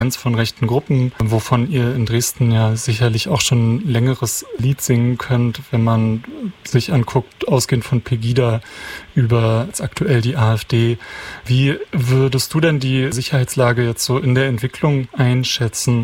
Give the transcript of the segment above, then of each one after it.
von rechten Gruppen, wovon ihr in Dresden ja sicherlich auch schon ein längeres Lied singen könnt, wenn man sich anguckt, ausgehend von Pegida über aktuell die AfD. Wie würdest du denn die Sicherheitslage jetzt so in der Entwicklung einschätzen?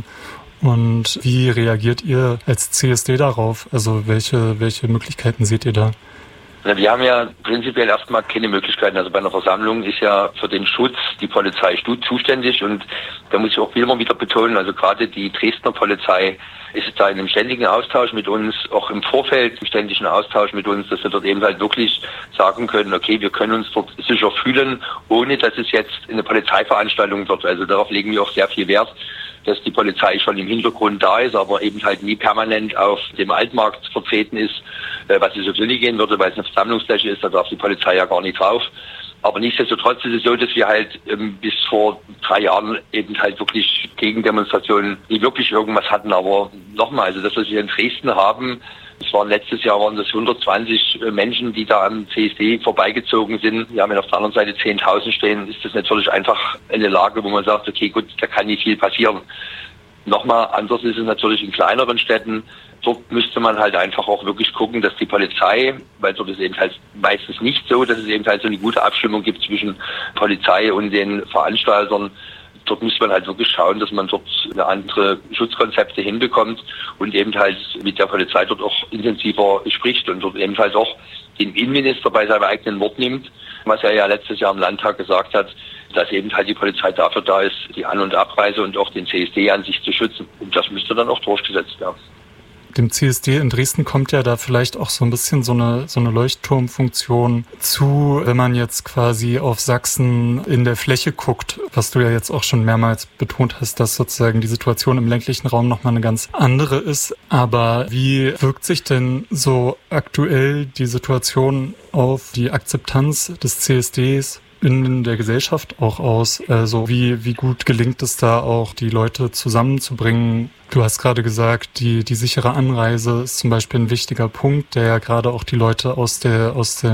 Und wie reagiert ihr als CSD darauf? Also welche Möglichkeiten seht ihr da? Wir haben ja prinzipiell erstmal keine Möglichkeiten. Also bei einer Versammlung ist ja für den Schutz die Polizei zuständig, und da muss ich auch immer wieder betonen, also gerade die Dresdner Polizei ist da in einem ständigen Austausch mit uns, auch im Vorfeld im ständigen Austausch mit uns, dass wir dort eben halt wirklich sagen können, okay, wir können uns dort sicher fühlen, ohne dass es jetzt eine Polizeiveranstaltung wird. Also darauf legen wir auch sehr viel Wert, dass die Polizei schon im Hintergrund da ist, aber eben halt nie permanent auf dem Altmarkt vertreten ist, was es sowieso nie gehen würde, weil es eine Versammlungsfläche ist, da darf die Polizei ja gar nicht drauf. Aber nichtsdestotrotz ist es so, dass wir halt bis vor 3 Jahren eben halt wirklich Gegendemonstrationen nie wirklich irgendwas hatten. Aber nochmal, also das, was wir in Dresden haben, letztes Jahr waren das 120 Menschen, die da am CSD vorbeigezogen sind. Wir haben ja auf der anderen Seite 10.000 stehen. Ist das natürlich einfach eine Lage, wo man sagt, okay, gut, da kann nicht viel passieren. Nochmal, anders ist es natürlich in kleineren Städten. Dort müsste man halt einfach auch wirklich gucken, dass die Polizei, weil dort ist eben halt meistens nicht so, dass es eben halt so eine gute Abstimmung gibt zwischen Polizei und den Veranstaltern. Dort muss man halt wirklich schauen, dass man dort eine andere Schutzkonzepte hinbekommt und eben halt mit der Polizei dort auch intensiver spricht und dort eben halt auch den Innenminister bei seinem eigenen Wort nimmt, was er ja letztes Jahr im Landtag gesagt hat, dass eben halt die Polizei dafür da ist, die An- und Abreise und auch den CSD an sich zu schützen. Und das müsste dann auch durchgesetzt werden. Dem CSD in Dresden kommt ja da vielleicht auch so ein bisschen so eine Leuchtturmfunktion zu, wenn man jetzt quasi auf Sachsen in der Fläche guckt, was du ja jetzt auch schon mehrmals betont hast, dass sozusagen die Situation im ländlichen Raum nochmal eine ganz andere ist. Aber wie wirkt sich denn so aktuell die Situation auf die Akzeptanz des CSDs in der Gesellschaft auch aus? Also wie gut gelingt es da auch, die Leute zusammenzubringen? Du hast gerade gesagt, die sichere Anreise ist zum Beispiel ein wichtiger Punkt, der ja gerade auch die Leute aus der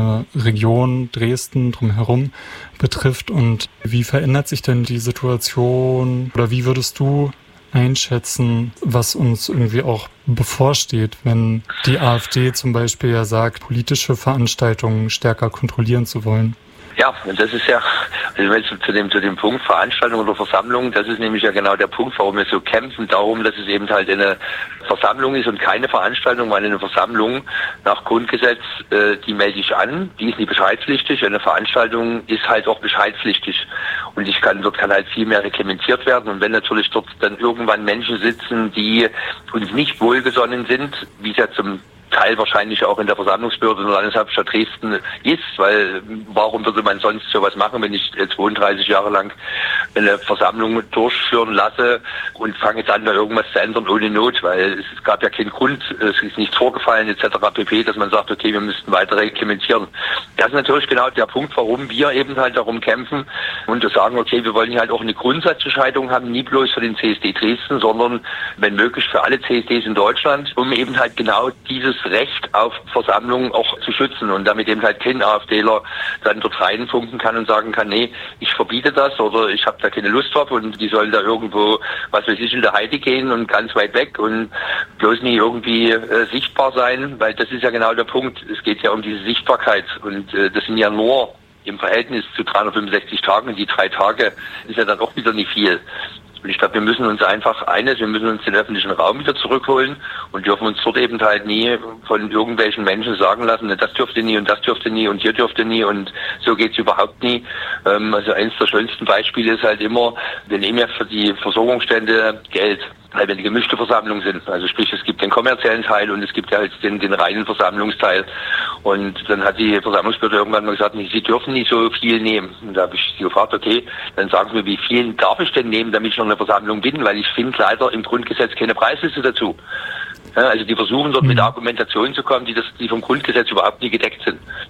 Region Dresden drumherum betrifft. Und wie verändert sich denn die Situation, oder wie würdest du einschätzen, was uns irgendwie auch bevorsteht, wenn die AfD zum Beispiel ja sagt, politische Veranstaltungen stärker kontrollieren zu wollen? Ja, und das ist ja, also zu dem Punkt Veranstaltung oder Versammlung, das ist nämlich ja genau der Punkt, warum wir so kämpfen, darum, dass es eben halt eine Versammlung ist und keine Veranstaltung, weil eine Versammlung nach Grundgesetz, die melde ich an, die ist nicht bescheidspflichtig, eine Veranstaltung ist halt auch bescheidspflichtig und dort kann halt viel mehr reglementiert werden, und wenn natürlich dort dann irgendwann Menschen sitzen, die uns nicht wohlgesonnen sind, wie es ja zum Teil wahrscheinlich auch in der Versammlungsbehörde in der Landeshauptstadt Dresden ist, weil warum würde man sonst sowas machen, wenn ich 32 Jahre lang eine Versammlung durchführen lasse und fange jetzt an, da irgendwas zu ändern ohne Not, weil es gab ja keinen Grund, es ist nichts vorgefallen etc. pp., dass man sagt, okay, wir müssten weiter reglementieren. Das ist natürlich genau der Punkt, warum wir eben halt darum kämpfen und sagen, okay, wir wollen hier halt auch eine Grundsatzentscheidung haben, nie bloß für den CSD Dresden, sondern wenn möglich für alle CSDs in Deutschland, um eben halt genau dieses Recht auf Versammlungen auch zu schützen und damit eben halt kein AfDler dann dort reinfunken kann und sagen kann, nee, ich verbiete das oder ich habe da keine Lust drauf und die sollen da irgendwo, was weiß ich, in der Heide gehen und ganz weit weg und bloß nie irgendwie sichtbar sein, weil das ist ja genau der Punkt. Es geht ja um diese Sichtbarkeit und das sind ja nur im Verhältnis zu 365 Tagen und die 3 Tage ist ja dann auch wieder nicht viel. Und ich glaube, wir müssen uns wir müssen uns den öffentlichen Raum wieder zurückholen und dürfen uns dort eben halt nie von irgendwelchen Menschen sagen lassen, das dürfte nie und das dürfte nie und hier dürfte nie und so geht's überhaupt nie. Also eins der schönsten Beispiele ist halt immer, wir nehmen ja für die Versorgungsstände Geld. Weil wir eine gemischte Versammlung sind. Also sprich, es gibt den kommerziellen Teil und es gibt ja halt den reinen Versammlungsteil. Und dann hat die Versammlungsbehörde irgendwann mal gesagt, Sie dürfen nicht so viel nehmen. Und da habe ich sie gefragt, okay, dann sagen Sie mir, wie viel darf ich denn nehmen, damit ich noch eine Versammlung bin? Weil ich finde leider im Grundgesetz keine Preisliste dazu. Ja, also die versuchen dort mit Argumentationen zu kommen, die vom Grundgesetz überhaupt nie gedeckt sind.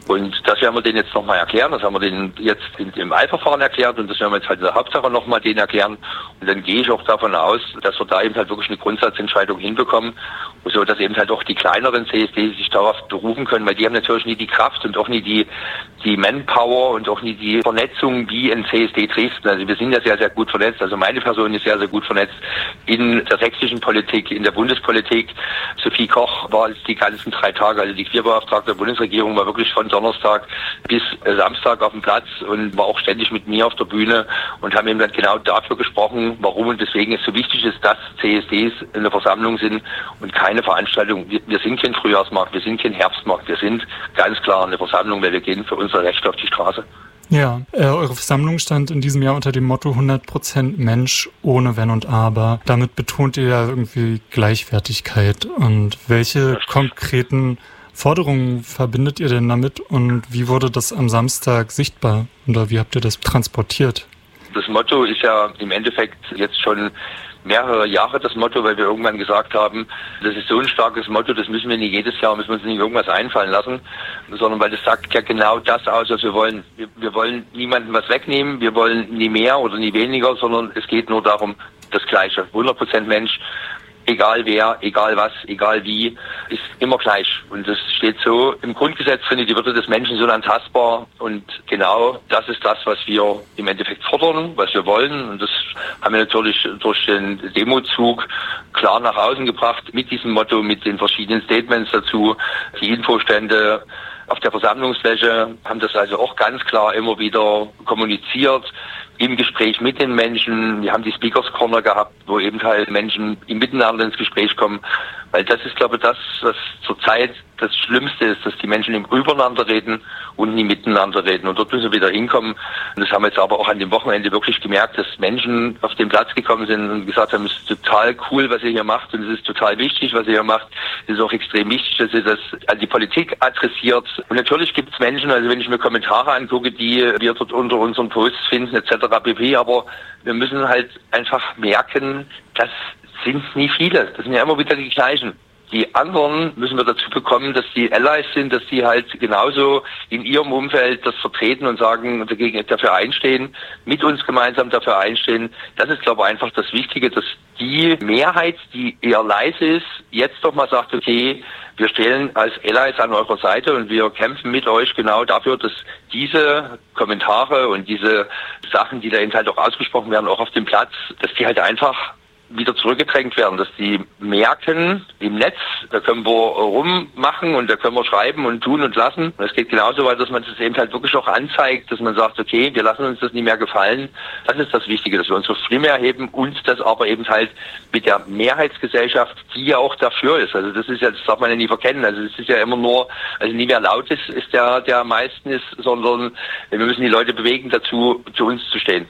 Und das werden wir denen jetzt nochmal erklären. Das haben wir denen jetzt im Eilverfahren erklärt und das werden wir jetzt halt in der Hauptsache nochmal denen erklären. Und dann gehe ich auch davon aus, dass wir da eben halt wirklich eine Grundsatzentscheidung hinbekommen, so dass eben halt auch die kleineren CSD sich darauf berufen können, weil die haben natürlich nie die Kraft und auch nie die Manpower und auch nie die Vernetzung wie in CSD Dresden. Also wir sind ja sehr, sehr gut vernetzt. Also meine Person ist sehr, sehr gut vernetzt in der sächsischen Politik, in der Bundespolitik. Sophie Koch war die ganzen 3 Tage, also die Queerbeauftragte der Bundesregierung, war wirklich von Donnerstag bis Samstag auf dem Platz und war auch ständig mit mir auf der Bühne und haben eben dann genau dafür gesprochen, warum und deswegen es so wichtig ist, dass CSDs in der Versammlung sind und keine Veranstaltung. Wir sind kein Frühjahrsmarkt, wir sind kein Herbstmarkt, wir sind ganz klar eine Versammlung, weil wir gehen für unsere Rechte auf die Straße. Ja, eure Versammlung stand in diesem Jahr unter dem Motto 100% Mensch ohne Wenn und Aber. Damit betont ihr ja irgendwie Gleichwertigkeit. Und welche konkreten Forderungen verbindet ihr denn damit und wie wurde das am Samstag sichtbar oder wie habt ihr das transportiert? Das Motto ist ja im Endeffekt jetzt schon mehrere Jahre das Motto, weil wir irgendwann gesagt haben, das ist so ein starkes Motto, das müssen wir nicht jedes Jahr, müssen wir uns nicht irgendwas einfallen lassen, sondern weil das sagt ja genau das aus, was wir wollen. Wir wollen niemandem was wegnehmen, wir wollen nie mehr oder nie weniger, sondern es geht nur darum, das Gleiche. 100% Mensch, egal wer, egal was, egal wie, ist immer gleich. Und das steht so im Grundgesetz drin, die Würde des Menschen sind unantastbar. Und genau das ist das, was wir im Endeffekt fordern, was wir wollen. Und das haben wir natürlich durch den Demozug klar nach außen gebracht mit diesem Motto, mit den verschiedenen Statements dazu, die Infostände auf der Versammlungsfläche haben das also auch ganz klar immer wieder kommuniziert. Im Gespräch mit den Menschen. Wir haben die Speakers Corner gehabt, wo eben halt Menschen im Miteinander ins Gespräch kommen. Weil das ist, glaube ich, das, was zurzeit das Schlimmste ist, dass die Menschen im Übereinander reden und nie miteinander reden. Und dort müssen wir wieder hinkommen. Und das haben wir jetzt aber auch an dem Wochenende wirklich gemerkt, dass Menschen auf den Platz gekommen sind und gesagt haben, es ist total cool, was ihr hier macht und es ist total wichtig, was ihr hier macht. Es ist auch extrem wichtig, dass ihr das an die Politik adressiert. Und natürlich gibt es Menschen, also wenn ich mir Kommentare angucke, die wir dort unter unseren Posts finden etc. pp. Aber wir müssen halt einfach merken, das sind nie viele. Das sind ja immer wieder die gleichen. Die anderen müssen wir dazu bekommen, dass die Allies sind, dass die halt genauso in ihrem Umfeld das vertreten und sagen, dafür einstehen, mit uns gemeinsam dafür einstehen. Das ist, glaube ich, einfach das Wichtige, dass die Mehrheit, die eher leise ist, jetzt doch mal sagt, okay, wir stehen als Allies an eurer Seite und wir kämpfen mit euch genau dafür, dass diese Kommentare und diese Sachen, die da eben halt auch ausgesprochen werden, auch auf dem Platz, dass die halt einfach wieder zurückgedrängt werden, dass die merken, im Netz, da können wir rummachen und da können wir schreiben und tun und lassen. Und es geht genauso weit, dass man das eben halt wirklich auch anzeigt, dass man sagt, okay, wir lassen uns das nie mehr gefallen. Das ist das Wichtige, dass wir unsere Stimme erheben und das aber eben halt mit der Mehrheitsgesellschaft, die ja auch dafür ist. Also das ist ja, das darf man ja nie verkennen. Also es ist ja immer nur, also nie wer laut ist der am meisten ist, sondern wir müssen die Leute bewegen, dazu zu uns zu stehen.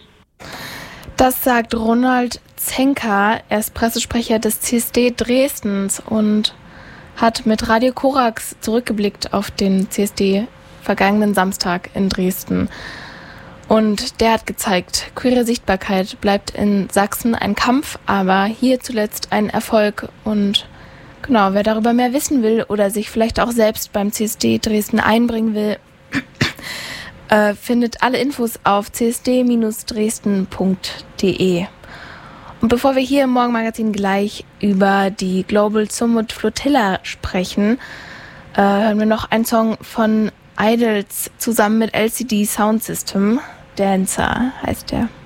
Das sagt Ronald Zenker, er ist Pressesprecher des CSD Dresdens und hat mit Radio Korax zurückgeblickt auf den CSD vergangenen Samstag in Dresden. Und der hat gezeigt, queere Sichtbarkeit bleibt in Sachsen ein Kampf, aber hier zuletzt ein Erfolg. Und genau, wer darüber mehr wissen will oder sich vielleicht auch selbst beim CSD Dresden einbringen will, findet alle Infos auf csd-dresden.de. Und bevor wir hier im Morgenmagazin gleich über die Global Summit Flotilla sprechen, hören wir noch einen Song von Idols zusammen mit LCD Sound System. Dancer heißt der.